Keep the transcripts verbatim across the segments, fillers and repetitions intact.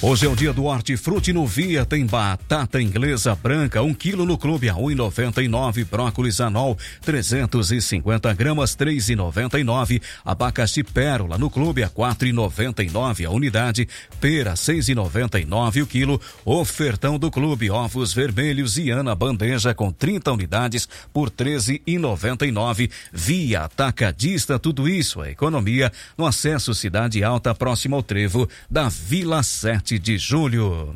Hoje é o dia do Hortifruti no Via. Tem batata inglesa branca, um quilo no clube a um e noventa e nove. Brócolis anol, trezentos e cinquenta gramas, três e noventa e nove. Abacaxi pérola no clube a quatro e noventa e nove a unidade. Pera, seis e noventa e nove o quilo. Ofertão do clube, ovos vermelhos e Ana bandeja com trinta unidades por treze e noventa e nove. Via Atacadista, tudo isso, a economia no acesso Cidade Alta, próximo ao trevo da Vila sete de julho.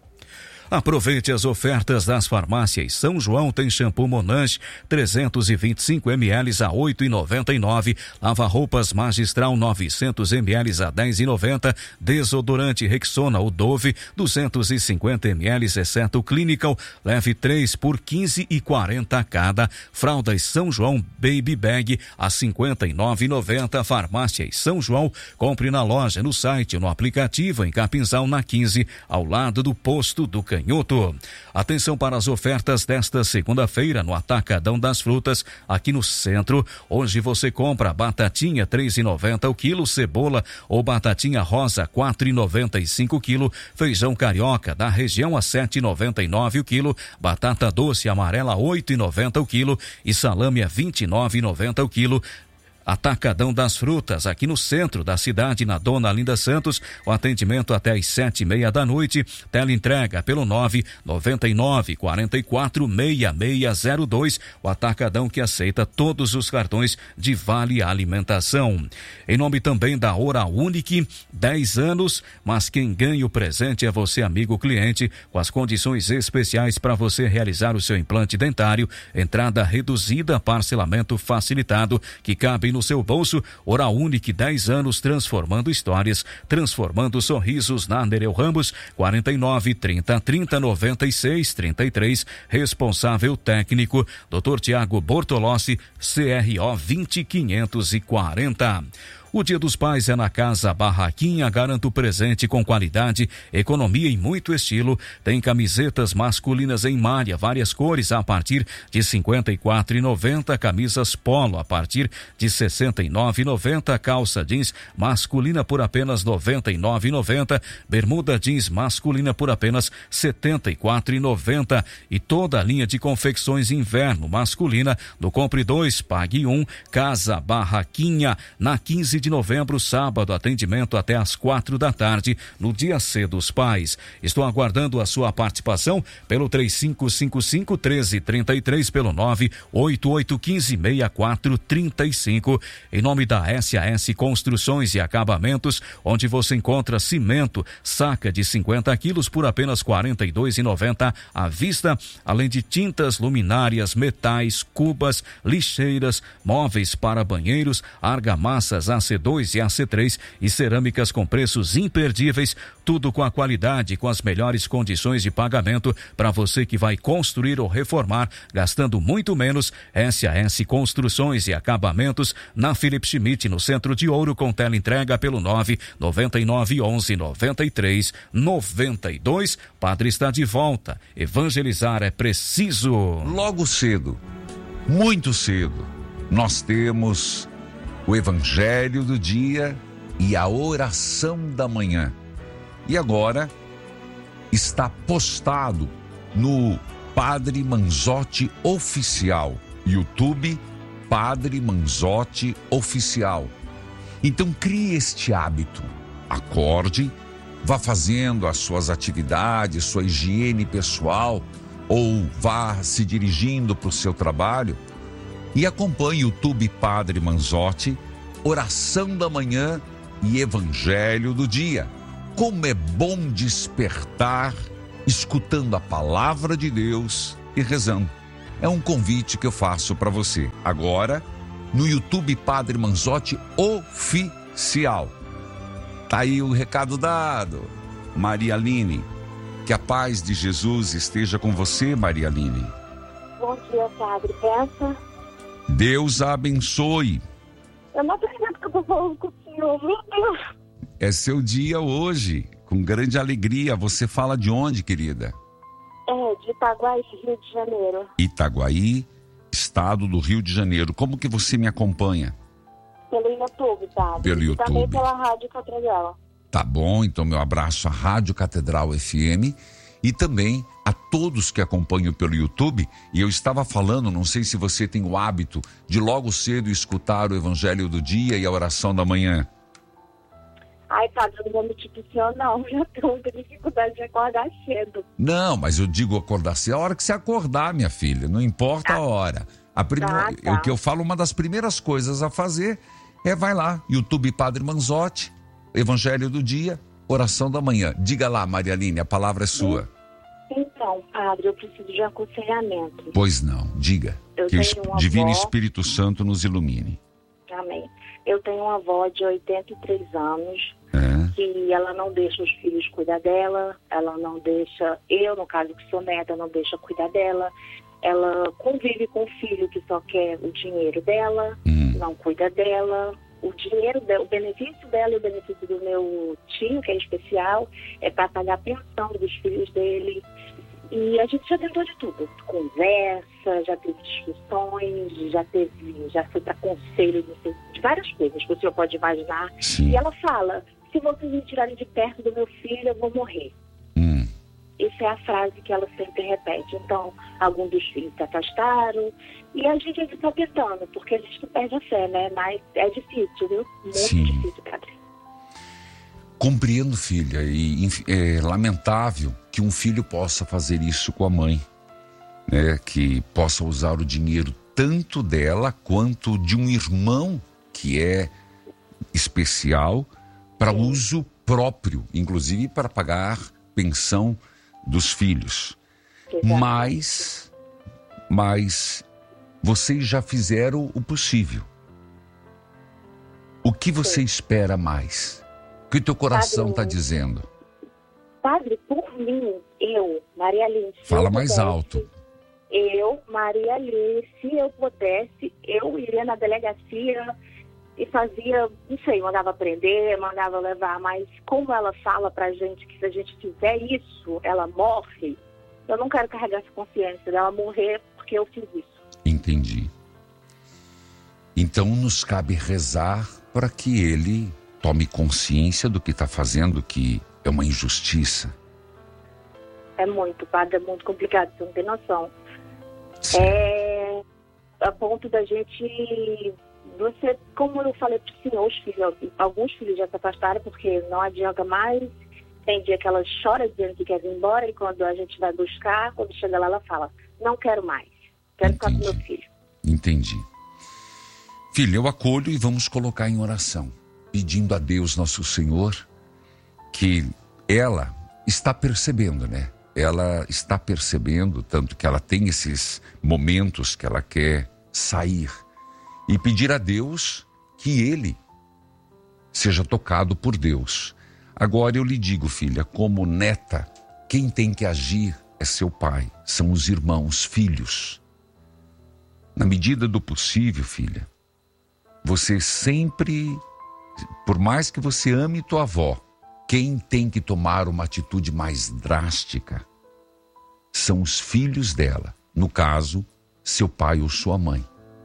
Aproveite as ofertas das farmácias São João. Tem shampoo Monange trezentos e vinte e cinco mililitros a oito e noventa e nove. Lava-roupas Magistral novecentos mililitros a dez e noventa. Desodorante Rexona ou Dove duzentos e cinquenta mililitros, exceto Clinical. Leve três por quinze e quarenta cada. Fraldas São João Baby Bag a cinquenta e nove e noventa. Farmácias São João. Compre na loja, no site, no aplicativo, em Capinzal, na quinze, ao lado do posto do Canhoto. Atenção para as ofertas desta segunda-feira no Atacadão das Frutas, aqui no centro. Hoje você compra batatinha três e noventa o quilo, cebola ou batatinha rosa quatro e noventa e cinco o quilo, feijão carioca da região a sete e noventa e nove o quilo, batata doce amarela oito e noventa o quilo e salame a vinte e nove e noventa o quilo. Atacadão das Frutas, aqui no centro da cidade, na Dona Linda Santos. O atendimento até às sete e meia da noite. Teleentrega pelo nove nove nove quatro quatro seis seis zero dois. O Atacadão que aceita todos os cartões de Vale Alimentação. Em nome também da Oral Unique, dez anos, mas quem ganha o presente é você, amigo cliente, com as condições especiais para você realizar o seu implante dentário. Entrada reduzida, parcelamento facilitado, que cabe no seu bolso. Oral Unique, dez anos, transformando histórias, transformando sorrisos. Na Nereu Ramos, quarenta e nove, trinta, trinta, noventa e seis, trinta e três. Responsável técnico, doutor Tiago Bortolossi, C R O vinte quinhentos e quarenta. O Dia dos Pais é na Casa Barraquinha. Garanta o presente com qualidade, economia e muito estilo. Tem camisetas masculinas em malha, várias cores, a partir de cinquenta e quatro reais e noventa centavos. Camisas polo a partir de sessenta e nove reais e noventa centavos. Calça jeans masculina por apenas noventa e nove reais e noventa centavos. Bermuda jeans masculina por apenas setenta e quatro reais e noventa centavos. E toda a linha de confecções inverno masculina no Compre dois, Pague um. Casa Barraquinha, na quinze de novembro, sábado, atendimento até às quatro da tarde, no Dia C dos Pais. Estou aguardando a sua participação pelo três cinco cinco cinco, três três três, pelo nove oito oito um cinco, seis quatro três cinco. Em nome da S A S Construções e Acabamentos, onde você encontra cimento, saca de cinquenta quilos por apenas quarenta e dois reais e noventa centavos à vista, além de tintas, luminárias, metais, cubas, lixeiras, móveis para banheiros, argamassas A C dois e A C três e cerâmicas com preços imperdíveis, tudo com a qualidade, com as melhores condições de pagamento para você que vai construir ou reformar, gastando muito menos. S A S Construções e Acabamentos, na Felipe Schmidt, no Centro de Ouro, com teleentrega pelo nove nove nove onze noventa e três noventa e dois. Padre está de volta. Evangelizar é preciso. Logo cedo, muito cedo, nós temos o Evangelho do dia e a oração da manhã. E agora está postado no Padre Manzotti Oficial, YouTube, Padre Manzotti Oficial. Então crie este hábito, acorde, vá fazendo as suas atividades, sua higiene pessoal, ou vá se dirigindo para o seu trabalho e acompanhe o YouTube Padre Manzotti, oração da manhã e evangelho do dia. Como é bom despertar escutando a palavra de Deus e rezando. É um convite que eu faço para você. Agora, no YouTube Padre Manzotti Oficial. Tá aí o recado dado, Maria Aline. Que a paz de Jesus esteja com você, Maria Aline. Bom dia, Padre. Peça. Deus a abençoe. Eu não acredito que eu tô falando com o senhor, meu Deus. É seu dia hoje, com grande alegria. Você fala de onde, querida? É, de Itaguaí, Rio de Janeiro. Itaguaí, estado do Rio de Janeiro. Como que você me acompanha? Pelo YouTube, Padre. Pelo YouTube. Também pela Rádio Catradela. Tá bom, então meu abraço à Rádio Catedral F M e também a todos que acompanham pelo YouTube. E eu estava falando, não sei se você tem o hábito de logo cedo escutar o Evangelho do Dia e a oração da manhã. Ai, padre, eu não vou mentir pro senhor, não. Já tenho muita dificuldade de acordar cedo. Não, mas eu digo acordar cedo, a hora que você acordar, minha filha, não importa a hora. A prime... Tá, tá. O que eu falo, uma das primeiras coisas a fazer é vai lá, YouTube Padre Manzotti, Evangelho do Dia, oração da manhã. Diga lá, Maria Aline, a palavra é sua. Então, padre, eu preciso de aconselhamento. Pois não, diga. Eu Que o tenho uma Divino avó. Espírito Santo nos ilumine. Amém. Eu tenho uma avó de oitenta e três anos, É. que ela não deixa os filhos cuidar dela, ela não deixa, eu, no caso que sou neta, não deixa cuidar dela. Ela convive com o filho que só quer o dinheiro dela, Hum. não cuida dela. O dinheiro, dela, o benefício dela e o benefício do meu tio, que é especial, é para pagar a pensão dos filhos dele. E a gente já tentou de tudo. Conversa, já teve discussões, já teve, já foi para conselho de, de várias coisas que o senhor pode imaginar. Sim. E ela fala, se vocês me tirarem de perto do meu filho, eu vou morrer. Hum. Essa é a frase que ela sempre repete. Então, alguns dos filhos se afastaram e a gente ainda está tentando, porque a gente não perde a fé, né? Mas é difícil, viu? Muito Sim. difícil, padre. Compreendo, filha, e é lamentável que um filho possa fazer isso com a mãe, né? Que possa usar o dinheiro tanto dela quanto de um irmão que é especial para uso próprio, inclusive para pagar pensão dos filhos. Exato. Mas, mas vocês já fizeram o possível. O que você espera mais? O que o teu coração está Padre, dizendo? Padre, por mim, eu, Maria Aline, se Fala eu mais pudesse, alto. Eu, Maria Aline, se eu pudesse, eu iria na delegacia e fazia, não sei, mandava prender, mandava levar, mas como ela fala pra gente que se a gente fizer isso, ela morre, eu não quero carregar essa consciência dela morrer porque eu fiz isso. Entendi. Então nos cabe rezar para que ele tome consciência do que está fazendo, que é uma injustiça. É muito, padre, é muito complicado, você não tem noção. Sim. É a ponto da gente, você, como eu falei para o senhor, os filhos, alguns filhos já se afastaram porque não adianta mais. Tem dia que ela chora dizendo que quer vir embora e quando a gente vai buscar, quando chega lá ela fala, não quero mais, quero ficar com meu filho. Entendi. Filho, eu acolho e vamos colocar em oração, pedindo a Deus nosso Senhor que ela está percebendo, né? Ela está percebendo, tanto que ela tem esses momentos que ela quer sair e pedir a Deus que ele seja tocado por Deus. Agora eu lhe digo, filha, como neta, quem tem que agir é seu pai, são os irmãos, filhos. Na medida do possível, filha, você sempre, por mais que você ame tua avó, quem tem que tomar uma atitude mais drástica são os filhos dela. No caso, seu pai ou sua mãe.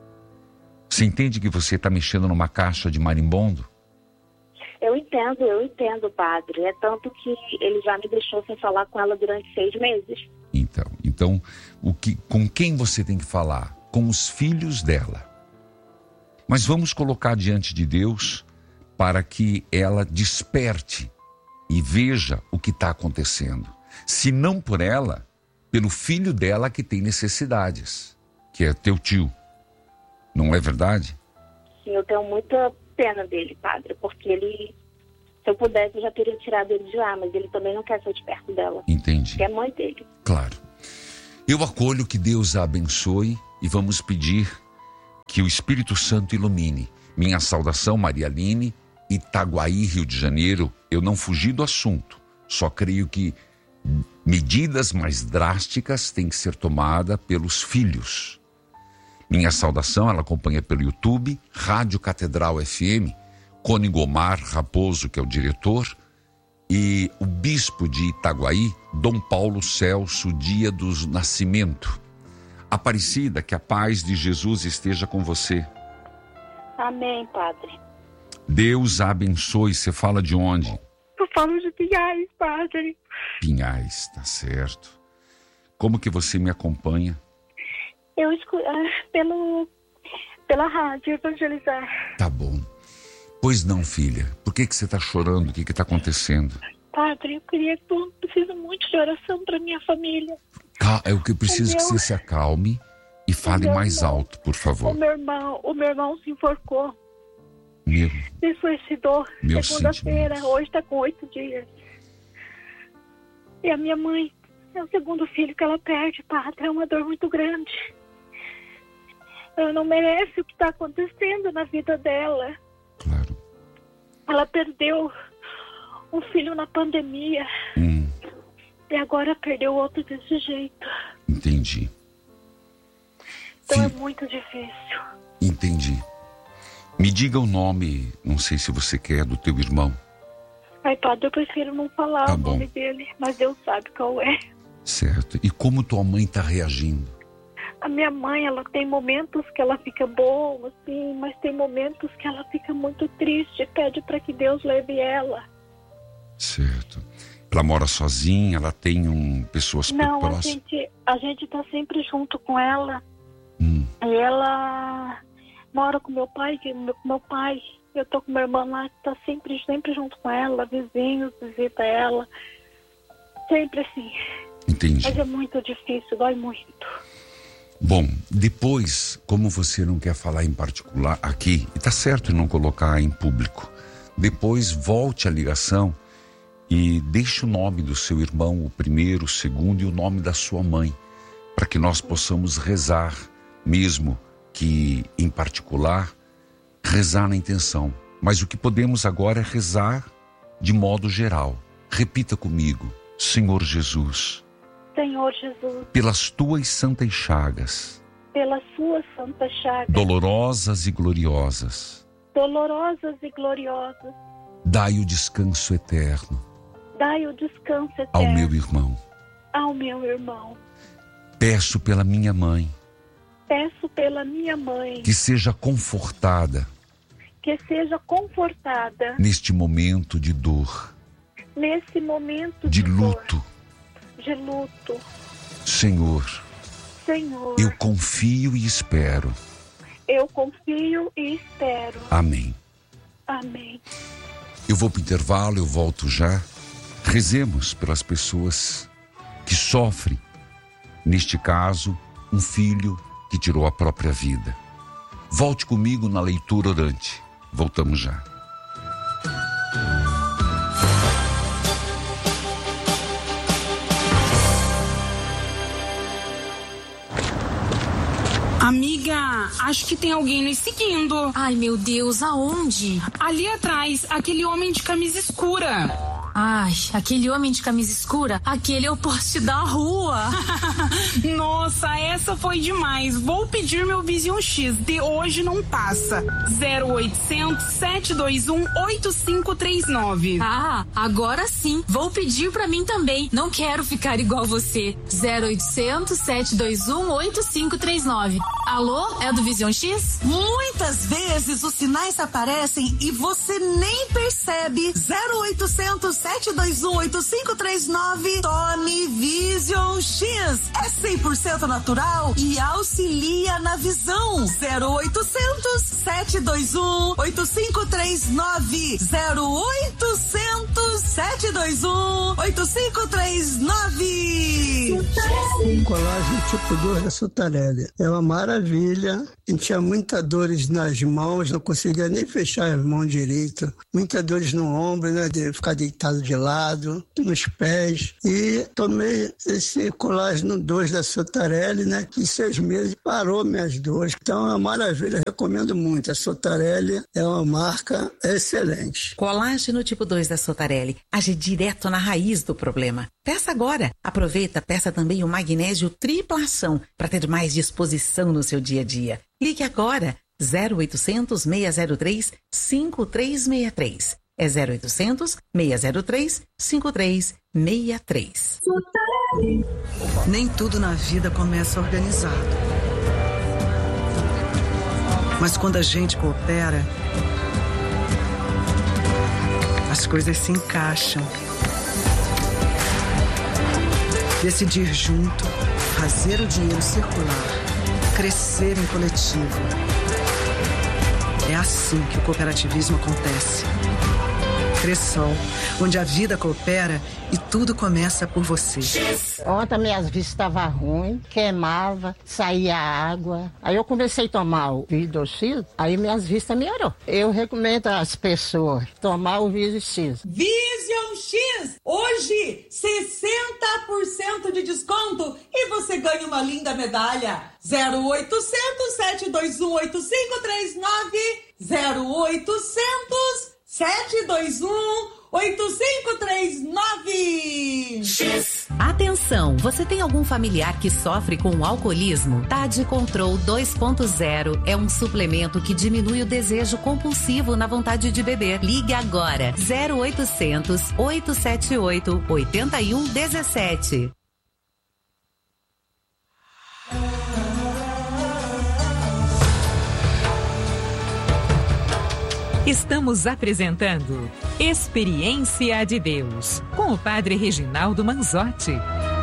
Você entende que você está mexendo numa caixa de marimbondo? Eu entendo, eu entendo, padre. É tanto que ele já me deixou sem falar com ela durante seis meses. Então, então o que, com quem você tem que falar? Com os filhos dela. Mas vamos colocar diante de Deus para que ela desperte e veja o que está acontecendo. Se não por ela, pelo filho dela que tem necessidades, que é teu tio. Não é verdade? Sim, eu tenho muita pena dele, padre, porque ele, se eu pudesse, eu já teria tirado ele de lá, mas ele também não quer sair de perto dela. Entendi. Que é mãe dele. Claro. Eu acolho, que Deus a abençoe e vamos pedir que o Espírito Santo ilumine. Minha saudação, Maria Aline, Itaguaí, Rio de Janeiro. Eu não fugi do assunto, só creio que medidas mais drásticas têm que ser tomadas pelos filhos. Minha saudação, ela acompanha pelo YouTube, Rádio Catedral F M, Cone Gomar Raposo, que é o diretor, e o bispo de Itaguaí, Dom Paulo Celso Dia do Nascimento. Aparecida, que a paz de Jesus esteja com você. Amém, padre. Deus a abençoe. Você fala de onde? falo de Pinhais, padre. Pinhais, tá certo. Como que você me acompanha? Eu escuto pelo, pela rádio Evangelizar. Tá bom. Pois não, filha. Por que que você tá chorando? O que que tá acontecendo? Padre, eu queria que eu preciso muito de oração para minha família. Cal- é o que eu preciso O que meu- você se acalme e fale meu mais irmão- alto, por O favor. meu irmão, o meu irmão se enforcou, Meu, se suicidou Meus segunda-feira, sentimentos. hoje está com oito dias. E a minha mãe é o segundo filho que ela perde, padre, é uma dor muito grande. Ela não merece o que está acontecendo na vida dela. claro. Ela perdeu um filho na pandemia Hum, e agora perdeu outro desse jeito. entendi. Então é Fi- muito difícil. Entendi. Me diga o nome, não sei se você quer, do teu irmão. Ai, padre, eu prefiro não falar Tá o bom. nome dele, mas Deus sabe qual é. Certo. E como tua mãe tá reagindo? A minha mãe, ela tem momentos que ela fica boa, assim, mas tem momentos que ela fica muito triste, pede para que Deus leve ela. Certo. Ela mora sozinha, ela tem um, pessoas Não, a próximas. gente, a gente tá sempre junto com ela. Hum, E ela mora com meu pai, que meu, meu pai, eu tô com minha irmã lá, que tá sempre, sempre junto com ela, vizinhos, visita ela. Sempre assim. entendi. Mas é muito difícil, dói muito. Bom, depois, como você não quer falar em particular aqui, e tá certo em não colocar em público, depois volte a ligação e deixe o nome do seu irmão, o primeiro, o segundo e o nome da sua mãe, para que nós possamos rezar, mesmo que em particular, rezar na intenção. Mas o que podemos agora é rezar de modo geral. Repita comigo: Senhor Jesus, Senhor Jesus, pelas tuas santas chagas, pelas suas santas chagas, dolorosas e gloriosas, dolorosas e gloriosas, dai o descanso eterno dai o descanso eterno ao meu irmão. ao meu irmão. Peço pela minha mãe Peço pela minha mãe que seja confortada que seja confortada neste momento de dor, nesse momento de dor, luto. de luto. Senhor, Senhor, eu confio e espero. eu confio e espero. Amém. Amém. Eu vou para o intervalo, eu volto já. Rezemos pelas pessoas que sofrem, neste caso, um filho que tirou a própria vida. Volte comigo na leitura orante. Voltamos já. Amiga, acho que tem alguém nos seguindo. Ai, meu Deus, aonde? Ali atrás, aquele homem de camisa escura. Ai, aquele homem de camisa escura, aquele é o poste da rua. Nossa, essa foi demais. Vou pedir meu Vision X. De hoje não passa. zero oitocentos, sete dois um, oito cinco três nove. Ah, agora sim. Vou pedir pra mim também. Não quero ficar igual você. zero oitocentos, sete dois um, oito cinco três nove. Alô, é do Vision X? Muitas vezes os sinais aparecem e você nem percebe. zero oitocentos, sete dois um, oito cinco três nove. Tome Vision X. É cem por cento natural e auxilia na visão. zero oitocentos, sete dois um, oito cinco três nove. zero oitocentos, sete dois um, oito cinco três nove. Colagem tipo dois da Sotarelli. É uma maravilha. A gente tinha muitas dores nas mãos, não conseguia nem fechar as mãos direito. Muitas dores no ombro, né? De ficar deitado de lado, nos pés. E tomei esse colágeno dois da Sotarelli, né? Que em seis meses parou minhas dores. Então é uma maravilha, recomendo muito. A Sotarelli é uma marca excelente. Colágeno tipo dois da Sotarelli age direto na raiz do problema. Peça agora. Aproveita, peça também o magnésio tripla ação para ter mais disposição no seu dia a dia. Ligue agora. zero oitocentos, seis zero três, cinco três seis três. É zero oitocentos, seis zero três, cinco três seis três. Nem tudo na vida começa organizado. Mas quando a gente coopera, as coisas se encaixam. Decidir junto, fazer o dinheiro circular, crescer em coletivo. É assim que o cooperativismo acontece. Cressol, onde a vida coopera e tudo começa por você. Ontem minhas vistas estavam ruins, queimava, saía água. Aí eu comecei a tomar o Vision X, aí minhas vistas melhorou. Eu recomendo às pessoas tomar o Vision X. Vision X! Hoje, sessenta por cento de desconto e você ganha uma linda medalha. zero oitocentos, sete dois um, oito cinco três nove zero oitocentos, sete dois um, oito cinco três nove. X. Atenção, você tem algum familiar que sofre com o alcoolismo? Tade Control dois ponto zero é um suplemento que diminui o desejo compulsivo na vontade de beber. Ligue agora, zero oitocentos, oito sete oito, oito um um sete. Estamos apresentando Experiência de Deus, com o Padre Reginaldo Manzotti.